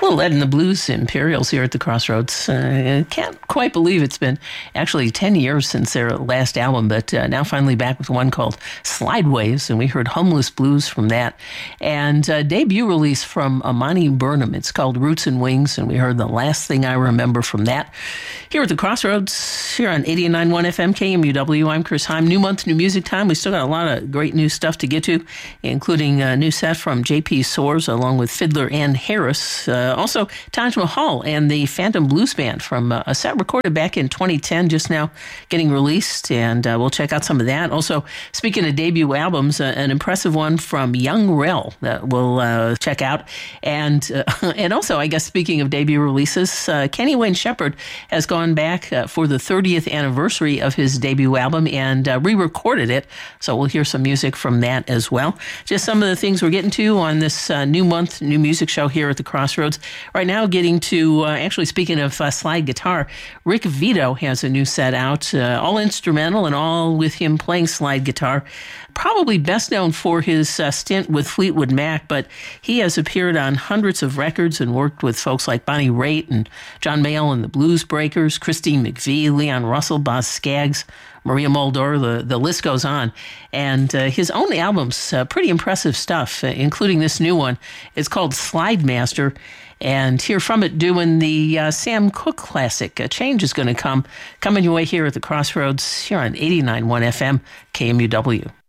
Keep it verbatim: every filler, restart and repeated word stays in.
Well, Ed and the Blues Imperials here at the Crossroads. I uh, can't quite believe it's been actually ten years since their last album, but uh, now finally back with one called Slideways, and we heard Homeless Blues from that. And a debut release from Amani Burnham. It's called Roots and Wings, and we heard The Last Thing I Remember from that. Here at the Crossroads, here on eighty-nine point one F M K M U W, I'm Chris Heim. New month, new music time. We still got a lot of great new stuff to get to, including a new set from J P Soares along with fiddler Ann Harris. Uh, also, Taj Mahal and the Phantom Blues Band from uh, a set recorded back in twenty ten, just now getting released, and uh, we'll check out some of that. Also, speaking of debut albums, uh, an impressive one from Young Rel that we'll uh, check out. And uh, and also, I guess, speaking of debut releases, uh, Kenny Wayne Shepherd has gone back uh, for the thirtieth anniversary of his debut album and uh, re-recorded it, so we'll hear some music from that as well. Just some of the things we're getting to on this uh, new month, new music show here at the Crossroads. Right now, getting to, uh, actually speaking of uh, slide guitar, Rick Vito has a new set out, uh, all instrumental and all with him playing slide guitar. Probably best known for his uh, stint with Fleetwood Mac, but he has appeared on hundreds of records and worked with folks like Bonnie Raitt and John Mayall and the Blues Breakers, Christine McVie, Leon Russell, Boz Scaggs, Maria Muldaur, the, the list goes on. And uh, his own albums, uh, pretty impressive stuff, uh, including this new one. It's called Slide Master. And hear from it doing the uh, Sam Cooke classic, A Change Is Gonna Come, coming your way here at the Crossroads, here on eighty-nine point one F M, K M U W.